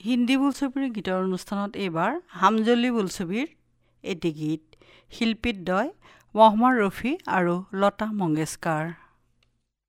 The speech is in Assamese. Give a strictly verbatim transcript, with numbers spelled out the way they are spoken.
হিন্দী বোলছবিৰ গীতৰ অনুষ্ঠানত এইবাৰ হামজলি বোলছবিৰ এটি গীত শিল্পীদ্বয় মহম্মদ ৰফি আৰু লতা মংগেশকাৰ।